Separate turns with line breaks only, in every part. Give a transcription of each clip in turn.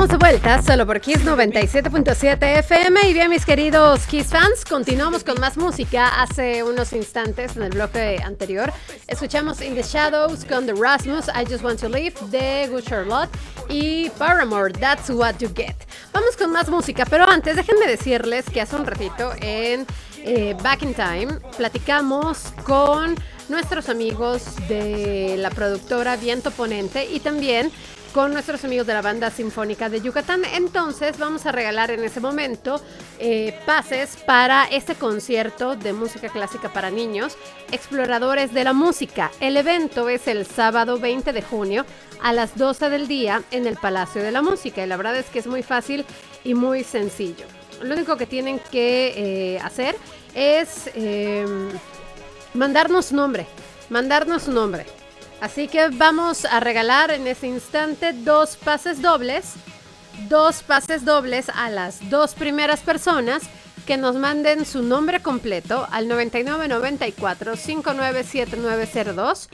Estamos de vuelta solo por Kiss 97.7 FM. Y bien, mis queridos Kiss fans, continuamos con más música. Hace unos instantes, en el bloque anterior, escuchamos In the Shadows con The Rasmus, I Just Want to Live, de Good Charlotte, y Paramore, That's What You Get. Vamos con más música, pero antes déjenme decirles que hace un ratito en Back in Time platicamos con nuestros amigos de la productora Viento Ponente y también con nuestros amigos de la Banda Sinfónica de Yucatán. Entonces vamos a regalar en ese momento pases para este concierto de música clásica para niños, Exploradores de la Música. El evento es el sábado 20 de junio a las 12 del día en el Palacio de la Música, y la verdad es que es muy fácil y muy sencillo. Lo único que tienen que hacer es mandarnos su nombre. Así que vamos a regalar en este instante dos pases dobles a las dos primeras personas que nos manden su nombre completo al 9994-597902,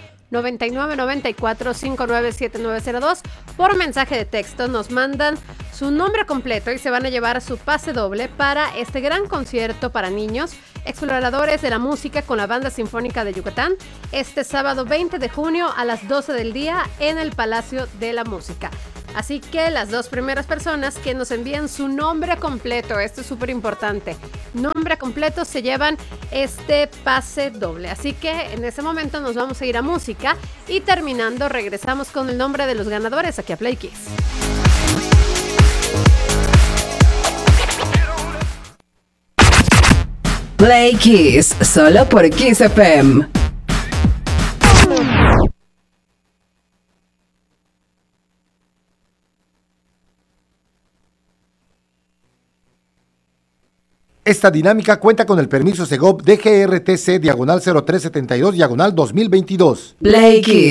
9994-597902. Por mensaje de texto nos mandan su nombre completo y se van a llevar su pase doble para este gran concierto para niños, Exploradores de la Música con la Banda Sinfónica de Yucatán, este sábado 20 de junio a las 12 del día en el Palacio de la Música. Así que las dos primeras personas que nos envíen su nombre completo, esto es súper importante, nombre completo, se llevan este pase doble. Así que en ese momento nos vamos a ir a música y terminando regresamos con el nombre de los ganadores aquí a Play Kiss.
Play Kiss, solo por Kiss FM.
Esta dinámica cuenta con el permiso Segov DGRTC /0372/2022.
Play Kiss.